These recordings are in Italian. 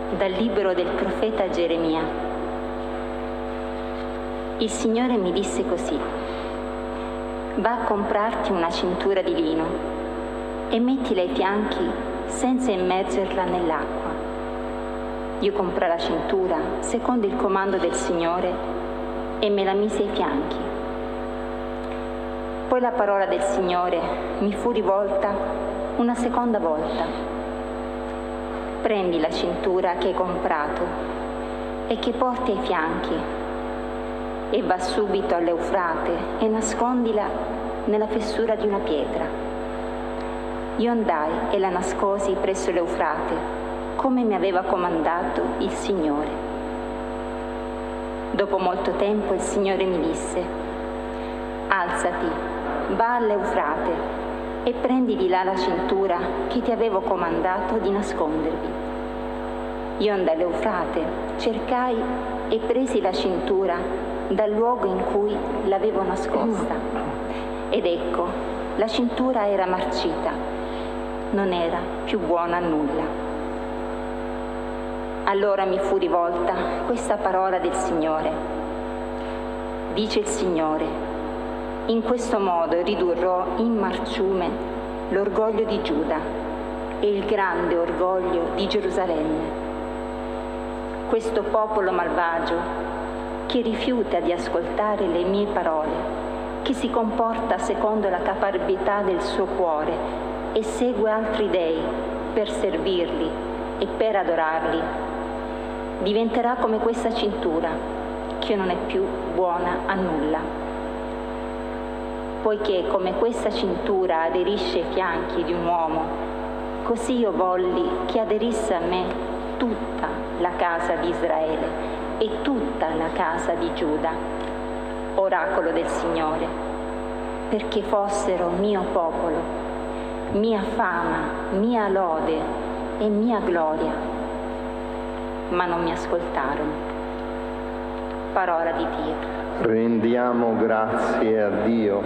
Dal libro del profeta Geremia. Il Signore mi disse così: va a comprarti una cintura di lino e mettila ai fianchi senza immergerla nell'acqua. Io comprai la cintura secondo il comando del Signore e me la mise ai fianchi. Poi la parola del Signore mi fu rivolta una seconda volta: prendi la cintura che hai comprato e che porti ai fianchi e va subito all'Eufrate e nascondila nella fessura di una pietra. Io andai e la nascosi presso l'Eufrate, come mi aveva comandato il Signore. Dopo molto tempo il Signore mi disse: alzati, va all'Eufrate e prendi di là la cintura che ti avevo comandato di nascondervi. Io andai all'Eufrate, cercai e presi la cintura dal luogo in cui l'avevo nascosta. Ed ecco, la cintura era marcita, non era più buona a nulla. Allora mi fu rivolta questa parola del Signore. Dice il Signore: in questo modo ridurrò in marciume l'orgoglio di Giuda e il grande orgoglio di Gerusalemme. Questo popolo malvagio che rifiuta di ascoltare le mie parole, che si comporta secondo la caparbietà del suo cuore e segue altri dei per servirli e per adorarli, diventerà come questa cintura che non è più buona a nulla. Poiché come questa cintura aderisce ai fianchi di un uomo, così io volli che aderisse a me tutta la casa di Israele e tutta la casa di Giuda, oracolo del Signore, perché fossero mio popolo, mia fama, mia lode e mia gloria. Ma non mi ascoltarono. Parola di Dio. Rendiamo grazie a Dio.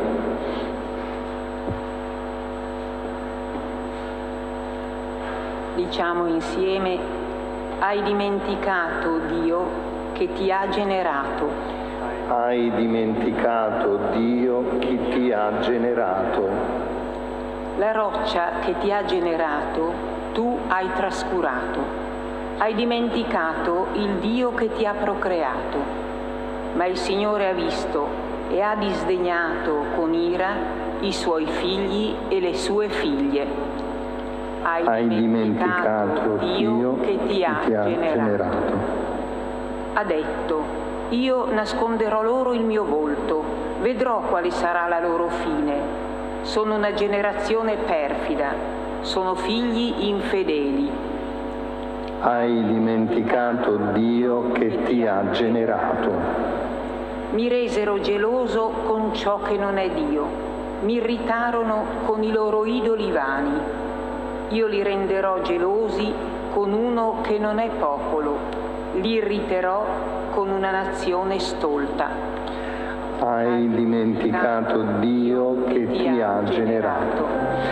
Diciamo insieme: hai dimenticato Dio che ti ha generato. Hai dimenticato Dio che ti ha generato. La roccia che ti ha generato tu hai trascurato. Hai dimenticato il Dio che ti ha procreato. Ma il Signore ha visto e ha disdegnato con ira i suoi figli e le sue figlie. Hai dimenticato Dio che ti ha generato. Ha detto: io nasconderò loro il mio volto, vedrò quale sarà la loro fine. Sono una generazione perfida, sono figli infedeli. Hai dimenticato Dio che ti ha generato. Mi resero geloso con ciò che non è Dio, mi irritarono con i loro idoli vani. Io li renderò gelosi con uno che non è popolo, li irriterò con una nazione stolta. Hai dimenticato Dio che ti ha generato.